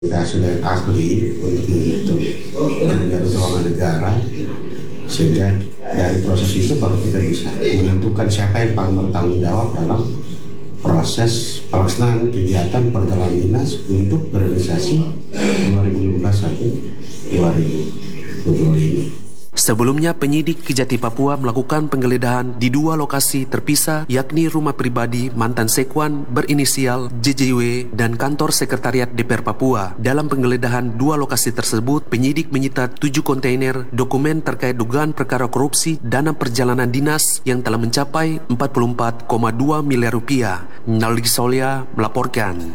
Kita sudah ahli untuk menghitung kerugian keuangan negara, sehingga dari proses itu baru kita bisa menentukan siapa yang paling bertanggung jawab dalam proses pelaksanaan kegiatan perjalanan dinas untuk periodisasi 2015 sampai 2020 ini. Sebelumnya, penyidik Kejati Papua melakukan penggeledahan di dua lokasi terpisah, yakni rumah pribadi mantan Sekwan berinisial JJW dan kantor sekretariat DPR Papua. Dalam penggeledahan dua lokasi tersebut, penyidik menyita 7 kontainer dokumen terkait dugaan perkara korupsi dana perjalanan dinas yang telah mencapai 44,2 miliar rupiah. Naldi Solia melaporkan.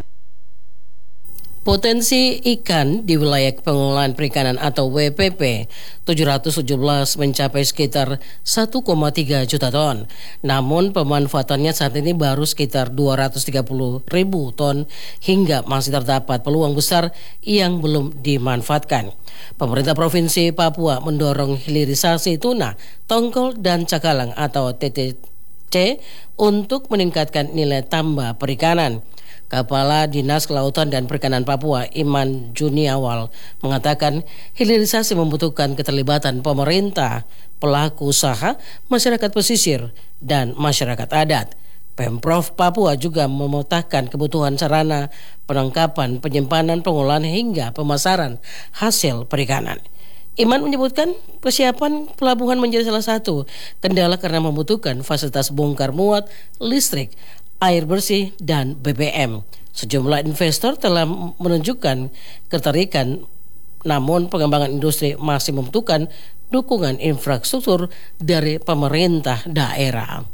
Potensi ikan di wilayah pengelolaan perikanan atau WPP 717 mencapai sekitar 1,3 juta ton. Namun pemanfaatannya saat ini baru sekitar 230 ribu ton hingga masih terdapat peluang besar yang belum dimanfaatkan. Pemerintah Provinsi Papua mendorong hilirisasi tuna, tongkol, dan cakalang atau TTC untuk meningkatkan nilai tambah perikanan. Kepala Dinas Kelautan dan Perikanan Papua, Iman Juniawal, mengatakan hilirisasi membutuhkan keterlibatan pemerintah, pelaku usaha, masyarakat pesisir, dan masyarakat adat. Pemprov Papua juga memetakan kebutuhan sarana penangkapan, penyimpanan, pengolahan hingga pemasaran hasil perikanan. Iman menyebutkan persiapan pelabuhan menjadi salah satu kendala karena membutuhkan fasilitas bongkar muat, listrik, air bersih, dan BBM. Sejumlah investor telah menunjukkan ketertarikan, namun pengembangan industri masih membutuhkan dukungan infrastruktur dari pemerintah daerah.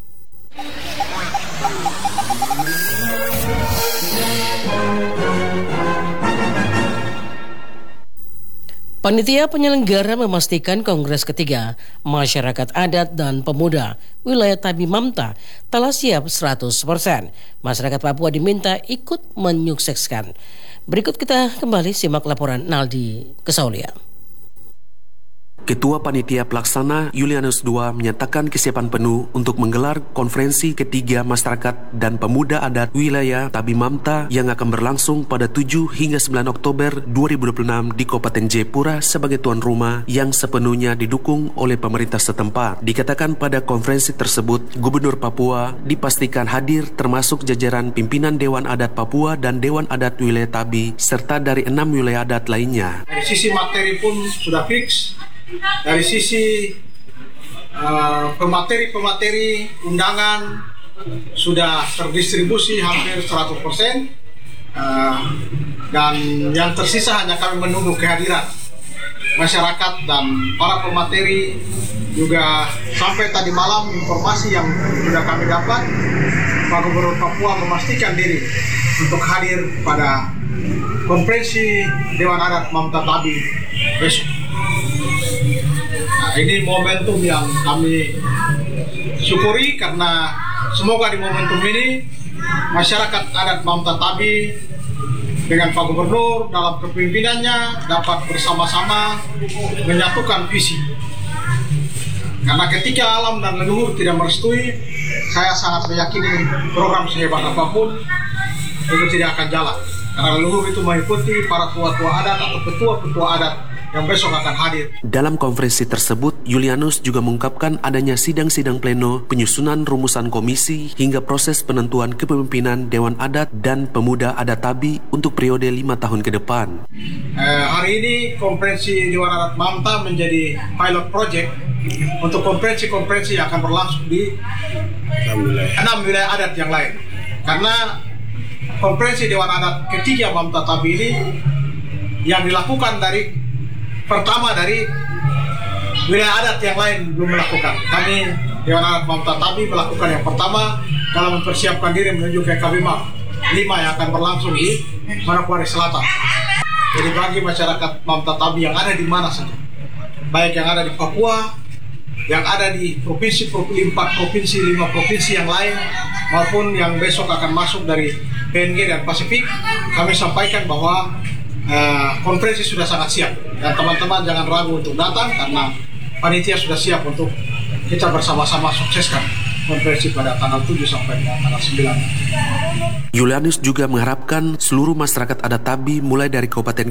Panitia penyelenggara memastikan Kongres ketiga Masyarakat Adat dan Pemuda wilayah Tabi Mamta telah siap 100%. Masyarakat Papua diminta ikut menyukseskan. Berikut kita kembali simak laporan Naldi Kesaulia. Ketua Panitia Pelaksana Julianus II menyatakan kesiapan penuh untuk menggelar konferensi ketiga masyarakat dan pemuda adat wilayah Tabi Mamta yang akan berlangsung pada 7 hingga 9 Oktober 2026 di Kabupaten Jayapura sebagai tuan rumah yang sepenuhnya didukung oleh pemerintah setempat. Dikatakan pada konferensi tersebut, Gubernur Papua dipastikan hadir termasuk jajaran pimpinan Dewan Adat Papua dan Dewan Adat Wilayah Tabi serta dari 6 wilayah adat lainnya. Dari sisi materi pun sudah fix. Dari sisi pemateri undangan sudah terdistribusi hampir 100%, dan yang tersisa hanya kami menunggu kehadiran masyarakat dan para pemateri. Juga sampai tadi malam informasi yang sudah kami dapat, Pak Gubernur Papua memastikan diri untuk hadir pada konferensi Dewan Adat Mamta Tabi besok. Nah, ini momentum yang kami syukuri karena semoga di momentum ini masyarakat adat Mamta Tabi dengan Pak Gubernur dalam kepemimpinannya dapat bersama-sama menyatukan visi. Karena ketika alam dan leluhur tidak merestui, saya sangat meyakini program sehebat apapun itu tidak akan jalan. Karena leluhur itu mengikuti para tua-tua adat atau petua-petua adat yang besok akan hadir. Dalam konferensi tersebut, Julianus juga mengungkapkan adanya sidang-sidang pleno, penyusunan rumusan komisi, hingga proses penentuan kepemimpinan Dewan Adat dan Pemuda Adat Tabi untuk periode 5 tahun ke depan. Hari ini konferensi Dewan Adat Mamta menjadi pilot project untuk konferensi-konferensi yang akan berlangsung di 6 wilayah adat yang lain. Karena konferensi Dewan Adat ketiga Mamta Tabi ini yang dilakukan pertama dari wilayah adat yang lain belum melakukan. Kami Dewan Adat Mamta Tabi melakukan yang pertama dalam mempersiapkan diri menuju ke KBMA 5 yang akan berlangsung di Manokwari Selatan. Jadi bagi masyarakat Mamta Tabi yang ada di mana saja, baik yang ada di Papua, yang ada di provinsi 4 provinsi, 5 provinsi yang lain, maupun yang besok akan masuk dari PNG dan Pasifik, kami sampaikan bahwa konferensi sudah sangat siap dan teman-teman jangan ragu untuk datang karena panitia sudah siap untuk kita bersama-sama sukseskan konferensi pada tanggal 7 sampai tanggal 9. Julianus juga mengharapkan seluruh masyarakat adat Tabi mulai dari Kabupaten